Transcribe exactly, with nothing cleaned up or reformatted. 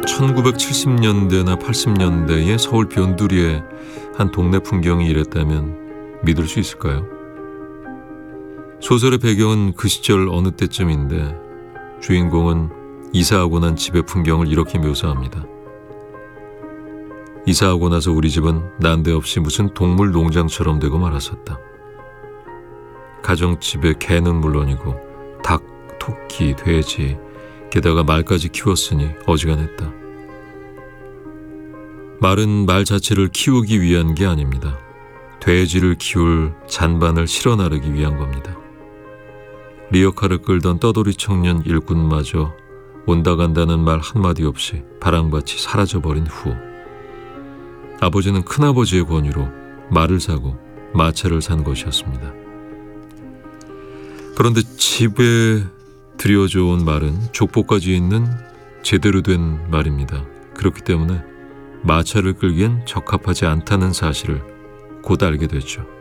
천구백칠십 년대나 팔십 년대의 서울 변두리의 한 동네 풍경이 이랬다면 믿을 수 있을까요? 소설의 배경은 그 시절 어느 때쯤인데 주인공은 이사하고 난 집의 풍경을 이렇게 묘사합니다. 이사하고 나서 우리 집은 난데없이 무슨 동물 농장처럼 되고 말았었다. 가정집에 개는 물론이고 닭, 토끼, 돼지, 게다가 말까지 키웠으니 어지간했다. 말은 말 자체를 키우기 위한 게 아닙니다. 돼지를 키울 잔반을 실어 나르기 위한 겁니다. 리어카를 끌던 떠돌이 청년 일꾼마저 온다 간다는 말 한마디 없이 바람같이 사라져버린 후 아버지는 큰아버지의 권유로 말을 사고 마차를 산 것이었습니다. 그런데 집에 들여져 온 말은 족보까지 있는 제대로 된 말입니다. 그렇기 때문에 마차를 끌기엔 적합하지 않다는 사실을 곧 알게 됐죠.